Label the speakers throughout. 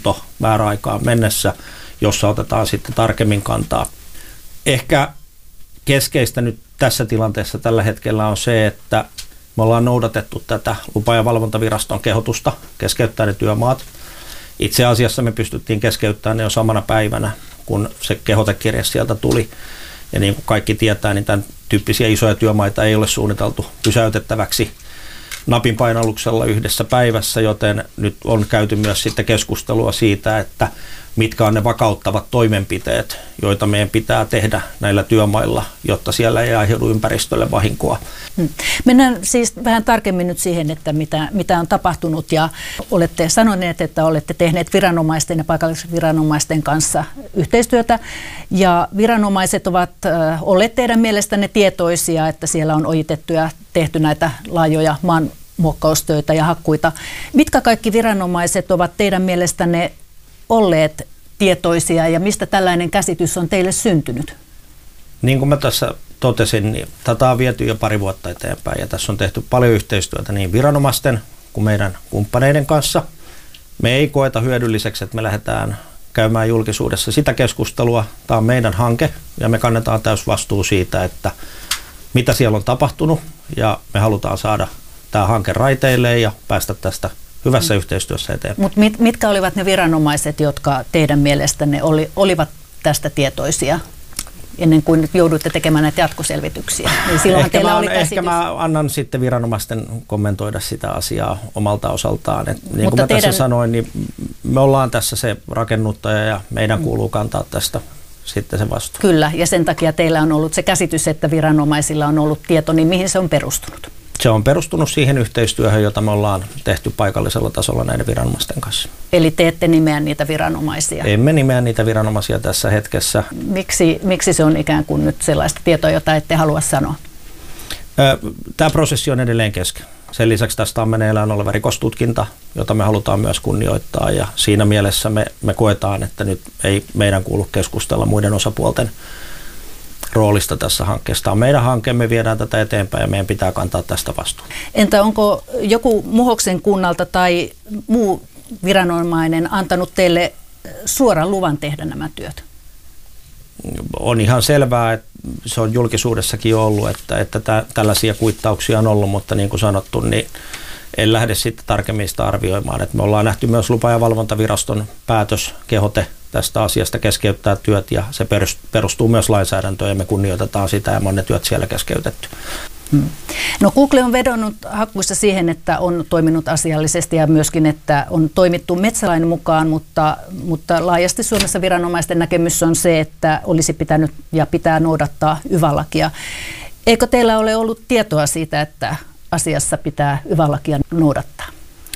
Speaker 1: lausunto määräaikaan mennessä, jossa otetaan sitten tarkemmin kantaa. Ehkä keskeistä nyt tässä tilanteessa tällä hetkellä on se, että me ollaan noudatettu tätä lupa- ja valvontaviraston kehotusta keskeyttää ne työmaat. Itse asiassa me pystyttiin keskeyttämään ne jo samana päivänä, kun se kehotekirje sieltä tuli. Ja niin kuin kaikki tietää, niin tämän tyyppisiä isoja työmaita ei ole suunniteltu pysäytettäväksi napin painalluksella yhdessä päivässä, joten nyt on käyty myös sitten keskustelua siitä, että mitkä on ne vakauttavat toimenpiteet, joita meidän pitää tehdä näillä työmailla, jotta siellä ei aiheudu ympäristölle vahinkoa.
Speaker 2: Mennään siis vähän tarkemmin nyt siihen, että mitä on tapahtunut, ja olette sanoneet, että olette tehneet viranomaisten ja paikallisten viranomaisten kanssa yhteistyötä, ja viranomaiset ovat olleet teidän mielestänne tietoisia, että siellä on ojitettu ja tehty näitä laajoja maanmuokkaustöitä ja hakkuita. Mitkä kaikki viranomaiset ovat teidän mielestänne olleet tietoisia, ja mistä tällainen käsitys on teille syntynyt? Niin
Speaker 1: kuin mä tässä totesin, niin tätä on viety jo pari vuotta eteenpäin, ja tässä on tehty paljon yhteistyötä niin viranomaisten kuin meidän kumppaneiden kanssa. Me ei koeta hyödylliseksi, että me lähdetään käymään julkisuudessa sitä keskustelua. Tämä on meidän hanke, ja me kannetaan täysvastuu siitä, että mitä siellä on tapahtunut, ja me halutaan saada tämä hanke raiteilleen ja päästä tästä hyvässä yhteistyössä eteenpäin.
Speaker 2: Mutta mitkä olivat ne viranomaiset, jotka teidän mielestänne olivat tästä tietoisia ennen kuin nyt jouduitte tekemään näitä jatkoselvityksiä? Niin
Speaker 1: ehkä mä annan sitten viranomaisten kommentoida sitä asiaa omalta osaltaan. Niin kuin mä tässä sanoin, niin me ollaan tässä se rakennuttaja ja meidän kuuluu kantaa tästä sitten se vastuu.
Speaker 2: Kyllä, ja sen takia teillä on ollut se käsitys, että viranomaisilla on ollut tieto, niin mihin se on perustunut?
Speaker 1: Se on perustunut siihen yhteistyöhön, jota me ollaan tehty paikallisella tasolla näiden viranomaisten kanssa.
Speaker 2: Eli te ette nimeä niitä viranomaisia?
Speaker 1: Emme nimeä niitä viranomaisia tässä hetkessä.
Speaker 2: Miksi se on ikään kuin nyt sellaista tietoa, jota ette halua sanoa?
Speaker 1: Tämä prosessi on edelleen kesken. Sen lisäksi tästä on meneillään oleva rikostutkinta, jota me halutaan myös kunnioittaa. Ja siinä mielessä me koetaan, että nyt ei meidän kuulu keskustella muiden osapuolten roolista tässä hankkeessa. Tämä on meidän hanke, me viedään tätä eteenpäin ja meidän pitää kantaa tästä vastuun.
Speaker 2: Entä onko joku Muhoksen kunnalta tai muu viranomainen antanut teille suoran luvan tehdä nämä työt?
Speaker 1: On ihan selvää, että se on julkisuudessakin jo ollut, että tällaisia kuittauksia on ollut, mutta niin kuin sanottu, niin en lähde sitten tarkemmin sitä arvioimaan. Että me ollaan nähty myös lupa- ja valvontaviraston päätöskehote tästä asiasta keskeyttää työt, ja se perustuu myös lainsäädäntöön, ja me kunnioitetaan sitä, ja monet työt siellä keskeytetty.
Speaker 2: No Google on vedonnut hakkuissa siihen, että on toiminut asiallisesti ja myöskin, että on toimittu metsälain mukaan, mutta laajasti Suomessa viranomaisten näkemys on se, että olisi pitänyt ja pitää noudattaa yva-lakia. Eikö teillä ole ollut tietoa siitä, että asiassa pitää yva-lakia noudattaa?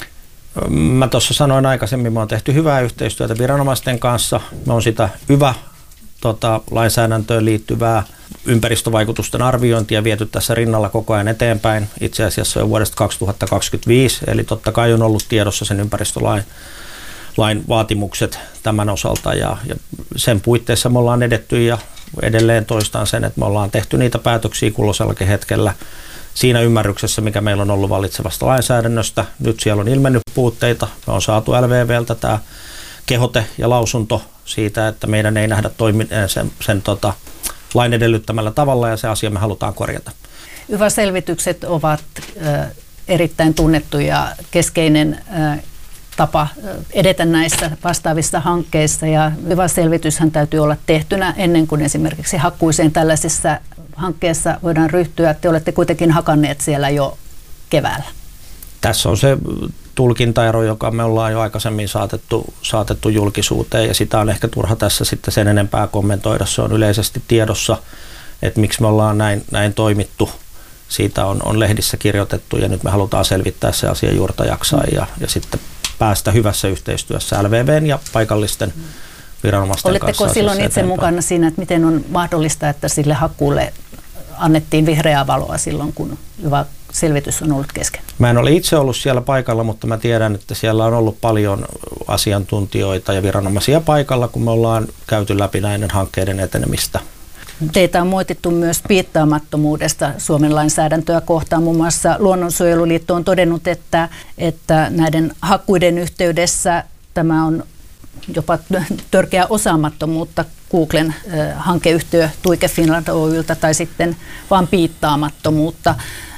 Speaker 1: Mä tuossa sanoin aikaisemmin, me on tehty hyvää yhteistyötä viranomaisten kanssa. Me on sitä lainsäädäntöön liittyvää ympäristövaikutusten arviointia viety tässä rinnalla koko ajan eteenpäin. Itse asiassa jo vuodesta 2025, eli totta kai on ollut tiedossa sen ympäristölain vaatimukset tämän osalta, ja sen puitteissa me ollaan edetty, ja edelleen toistan sen, että me ollaan tehty niitä päätöksiä kulloisellakin hetkellä siinä ymmärryksessä, mikä meillä on ollut vallitsevasta lainsäädännöstä. Nyt siellä on ilmennyt puutteita. Me on saatu LVVltä tämä kehote ja lausunto siitä, että meidän ei nähdä toimineen sen lain edellyttämällä tavalla, ja se asia me halutaan korjata.
Speaker 2: Yva-selvitykset ovat erittäin tunnettu ja keskeinen tapa edetä näissä vastaavissa hankkeissa, ja yva-selvityshän täytyy olla tehtynä ennen kuin esimerkiksi hakkuiseen tällaisessa hankkeessa voidaan ryhtyä. Te olette kuitenkin hakanneet siellä jo keväällä.
Speaker 1: Tässä on se tulkintaero, joka me ollaan jo aikaisemmin saatettu julkisuuteen, ja sitä on ehkä turha tässä sitten sen enempää kommentoida. Se on yleisesti tiedossa, että miksi me ollaan näin toimittu. Siitä on lehdissä kirjoitettu, ja nyt me halutaan selvittää se asia juurta jaksaa ja sitten päästä hyvässä yhteistyössä LVVn ja paikallisten viranomaisten kanssa.
Speaker 2: Oletteko silloin itse mukana siinä, että miten on mahdollista, että sille hakkuulle annettiin vihreää valoa silloin, kun selvitys on ollut kesken?
Speaker 1: Mä en ole itse ollut siellä paikalla, mutta mä tiedän, että siellä on ollut paljon asiantuntijoita ja viranomaisia paikalla, kun me ollaan käyty läpi näiden hankkeiden etenemistä.
Speaker 2: Teitä on moitittu myös piittaamattomuudesta Suomen lainsäädäntöä kohtaan. Muun muassa Luonnonsuojeluliitto on todennut, että näiden hakkuiden yhteydessä tämä on jopa törkeää osaamattomuutta Googlen hankeyhtiö Tuike Finland Oy:ltä tai sitten vaan piittaamattomuutta.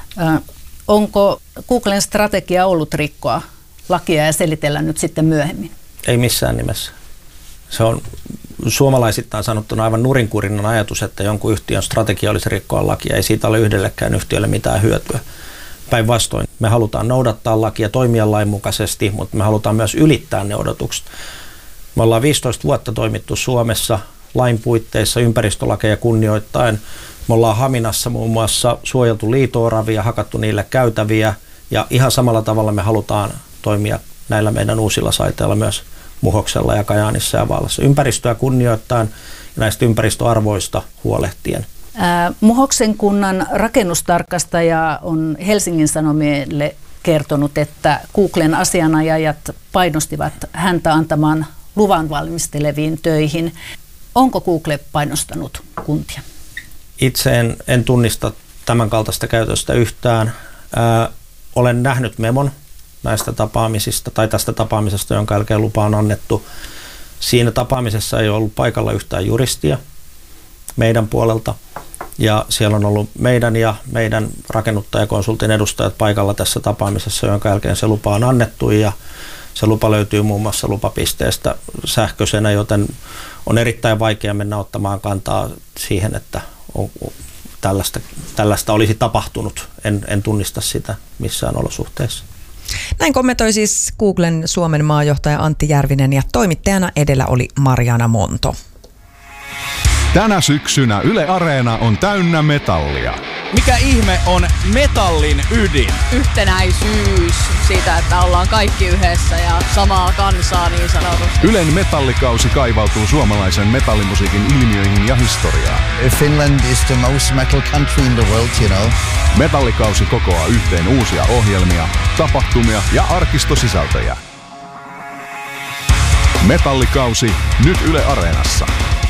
Speaker 2: Onko Googlen strategia ollut rikkoa lakia ja selitellä nyt sitten myöhemmin?
Speaker 1: Ei missään nimessä. Se on suomalaisittain sanottuna aivan nurinkurinen ajatus, että jonkun yhtiön strategia olisi rikkoa lakia. Ei siitä ole yhdellekään yhtiölle mitään hyötyä. Päinvastoin me halutaan noudattaa lakia, toimia lainmukaisesti, mutta me halutaan myös ylittää ne odotukset. Me ollaan 15 vuotta toimittu Suomessa lain puitteissa ympäristölakeja kunnioittaen. Me ollaan Haminassa muun muassa suojeltu liito-oravia, hakattu niille käytäviä ja ihan samalla tavalla me halutaan toimia näillä meidän uusilla saiteilla myös Muhoksella ja Kajaanissa ja Vaalassa. Ympäristöä kunnioittaen ja näistä ympäristöarvoista huolehtien.
Speaker 2: Muhoksen kunnan rakennustarkastaja on Helsingin Sanomille kertonut, että Googlen asianajajat painostivat häntä antamaan luvan valmisteleviin töihin. Onko Google painostanut kuntia?
Speaker 1: Itse en tunnista tämän kaltaista käytöstä yhtään. Olen nähnyt memon näistä tapaamisista tai tästä tapaamisesta, jonka jälkeen lupa on annettu. Siinä tapaamisessa ei ollut paikalla yhtään juristia meidän puolelta. Ja siellä on ollut meidän rakennuttajakonsultin edustajat paikalla tässä tapaamisessa, jonka jälkeen se lupa on annettu ja se lupa löytyy muun muassa lupapisteestä sähköisenä, joten on erittäin vaikea mennä ottamaan kantaa siihen, että tällaista olisi tapahtunut. En tunnista sitä missään olosuhteissa.
Speaker 3: Näin kommentoi siis Googlen Suomen maajohtaja Antti Järvinen ja toimittajana edellä oli Marjaana Monto.
Speaker 4: Tänä syksynä Yle Areena on täynnä metallia.
Speaker 5: Mikä ihme on metallin ydin?
Speaker 6: Yhtenäisyys siitä, että ollaan kaikki yhdessä ja samaa kansaa niin sanotusti.
Speaker 4: Ylen metallikausi kaivautuu suomalaisen metallimusiikin ilmiöihin ja historiaan.
Speaker 7: Finland is the most metal country in the world, you know.
Speaker 4: Metallikausi kokoaa yhteen uusia ohjelmia, tapahtumia ja arkistosisältöjä. Metallikausi nyt Yle Areenassa.